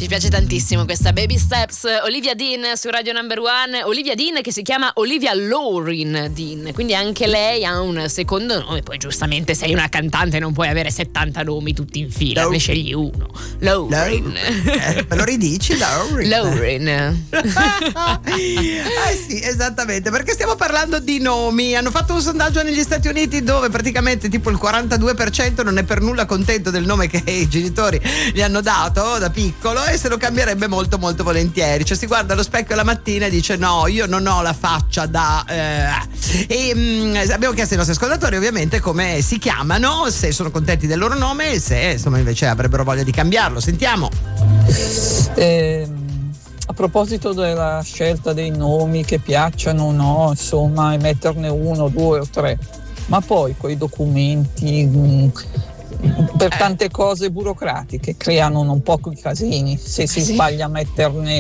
Ci piace tantissimo questa Baby Steps, Olivia Dean su Radio Number One. Olivia Dean che si chiama Olivia Lorin Dean, quindi anche lei ha un secondo nome. Poi giustamente sei una cantante, non puoi avere 70 nomi tutti in fila, ne scegli uno. Lorin. Me lo ridici? Lorin. Sì, esattamente, perché stiamo parlando di nomi. Hanno fatto un sondaggio negli Stati Uniti dove praticamente tipo il 42% non è per nulla contento del nome che i genitori gli hanno dato da piccolo e se lo cambierebbe molto molto volentieri. Cioè si guarda allo specchio la mattina e dice no, io non ho la faccia da abbiamo chiesto ai nostri ascoltatori ovviamente come si chiamano, se sono contenti del loro nome e se insomma invece avrebbero voglia di cambiarlo. Sentiamo. A proposito della scelta dei nomi che piacciono o no, insomma, e metterne 1, 2 o 3, ma poi quei documenti per tante cose burocratiche creano non pochi casini se si sbaglia a metterne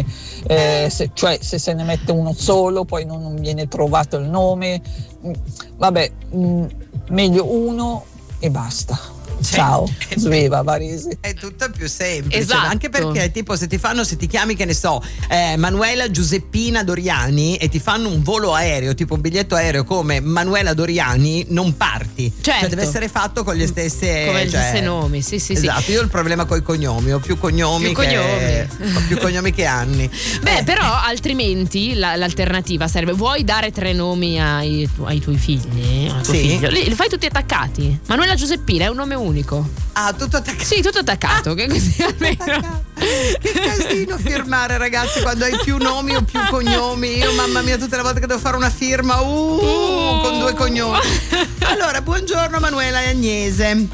se ne mette uno solo poi non viene trovato il nome, vabbè, meglio uno e basta. Ciao, Sveva Varese. È tutto più semplice, esatto. Anche perché tipo se ti chiami, che ne so, Manuela Giuseppina Doriani e ti fanno un volo aereo, tipo un biglietto aereo come Manuela Doriani, non parti. Certo. Cioè deve essere fatto con le stesse come gli stessi nomi, sì. Esatto, io ho il problema con i cognomi, ho più cognomi che anni. Beh, però altrimenti l'alternativa sarebbe: vuoi dare 3 nomi ai tuoi figli? Al tuo figlio? Li fai tutti attaccati. Manuela Giuseppina è un nome unico. Ah, tutto attaccato. Sì, tutto attaccato. Che così almeno. Che casino firmare, ragazzi, quando hai più nomi o più cognomi. Io, mamma mia, tutte le volte che devo fare una firma con 2 cognomi. Allora, buongiorno Manuela e Agnese.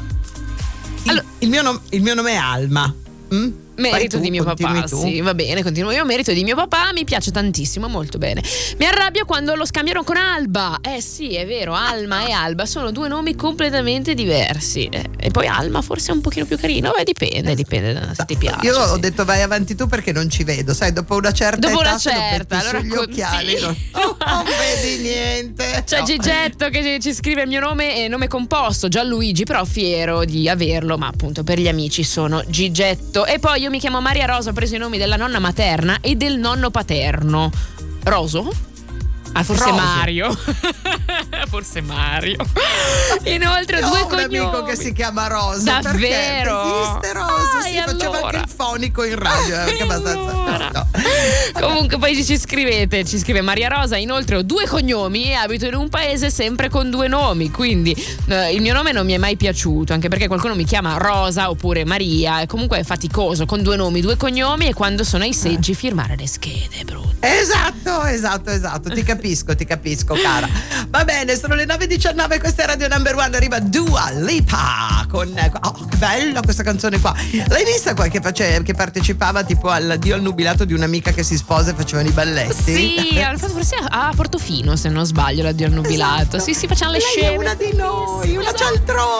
Il mio nome è Alma. Merito di mio papà, sì, va bene, continuo io. Merito di mio papà, mi piace tantissimo, molto bene. Mi arrabbio quando lo scambiano con Alba. Sì, è vero, Alma e Alba sono 2 nomi completamente diversi. E poi Alma forse è un pochino più carino. Beh, dipende da se ti piace. Io ho detto vai avanti tu perché non ci vedo, sai, dopo una certa età allora gli occhiali non vedi niente. C'è Gigetto che ci scrive: il mio nome è nome composto, Gianluigi, però fiero di averlo, ma appunto per gli amici sono Gigetto. E poi io mi chiamo Maria Rosa, ho preso i nomi della nonna materna e del nonno paterno. Roso? Forse Roso. Mario. Forse Mario. Inoltre io 2 ho cognomi. un amico che si chiama Rosa. Davvero? Esiste Rosa, faceva anche il fonico in radio, perché abbastanza no. Comunque poi ci scrive Maria Rosa: inoltre ho 2 cognomi e abito in un paese sempre con 2 nomi, quindi il mio nome non mi è mai piaciuto, anche perché qualcuno mi chiama Rosa oppure Maria, e comunque è faticoso con 2 nomi, 2 cognomi, e quando sono ai seggi firmare le schede è brutto. Esatto, ti capisco cara. Va bene, sono le 9:19, questa è Radio Number One, arriva Dua Lipa con che bella questa canzone qua. L'hai vista qua che partecipava tipo al Dio al nubilato di un'amica che si sposa e facevano i balletti? Sì, hanno fatto forse a Portofino, se non sbaglio, l'addio al nubilato. Esatto. Sì, facciamo le Lei scene. è una di noi, una cialtrona.